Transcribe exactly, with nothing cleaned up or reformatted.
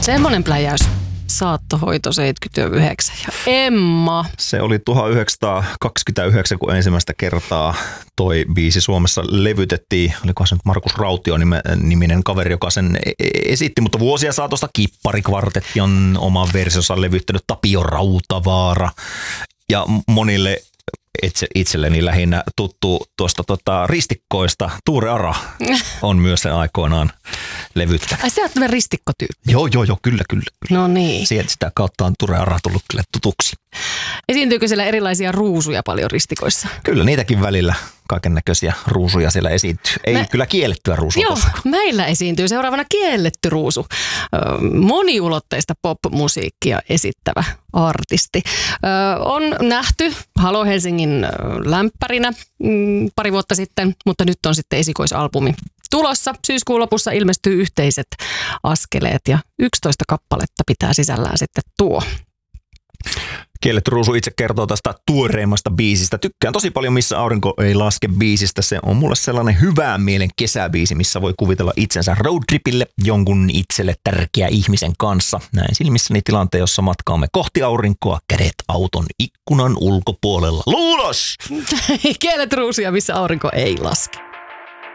Semmoinen pläjäys. Saattohoito seitsemänkymmentäyhdeksän ja Emma. Se oli tuhatyhdeksänsataakaksikymmentäyhdeksän, kun ensimmäistä kertaa toi biisi Suomessa levytettiin. Olikohan se nyt Markus Rautio niminen kaveri, joka sen esitti, mutta vuosia saatosta Kipparikvartetti on oman versionsa levyttänyt, Tapio Rautavaara ja monille itse, itselleni lähinnä tuttu tuosta tota, ristikkoista. Tuure Ara on myös sen aikoinaan levyttänyt. Ai sä oot tämä ristikkotyyppi. Joo, joo, joo, kyllä, kyllä. kyllä. No niin. Sieltä sitä kautta on Tuure Ara tullut kyllä tutuksi. Esiintyykö siellä erilaisia ruusuja paljon ristikoissa? Kyllä, niitäkin välillä kaiken näköisiä ruusuja siellä esiintyy. Ei Mä... kyllä kiellettyä ruusua Joo, koskaan. meillä esiintyy seuraavana kielletty ruusu. Moniulotteista pop-musiikkia esittävä artisti. On nähty Halo Helsingin lämpärinä pari vuotta sitten, mutta nyt on sitten esikoisalbumi tulossa. Syyskuun lopussa ilmestyy Yhteiset askeleet ja yksitoista kappaletta pitää sisällään sitten tuo. Kielletty ruusu itse kertoo tästä tuoreimmasta biisistä. Tykkään tosi paljon Missä aurinko ei laske biisistä. Se on mulle sellainen hyvän mielen kesäbiisi, missä voi kuvitella itsensä roadtripille jonkun itselle tärkeä ihmisen kanssa. Näin silmissäni tilanteen, jossa matkaamme kohti aurinkoa, kädet auton ikkunan ulkopuolella. Luulos! Kielletty ruusu ja Missä aurinko ei laske.